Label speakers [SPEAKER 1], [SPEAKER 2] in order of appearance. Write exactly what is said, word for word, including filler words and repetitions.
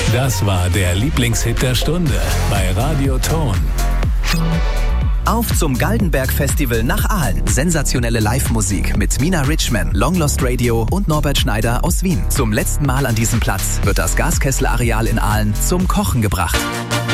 [SPEAKER 1] Das war der Lieblingshit der Stunde bei Radio Ton.
[SPEAKER 2] Auf zum Galdenberg-Festival nach Aalen. Sensationelle Live-Musik mit Mina Richman, Long Lost Radio und Norbert Schneider aus Wien. Zum letzten Mal an diesem Platz wird das Gaskessel-Areal in Aalen zum Kochen gebracht.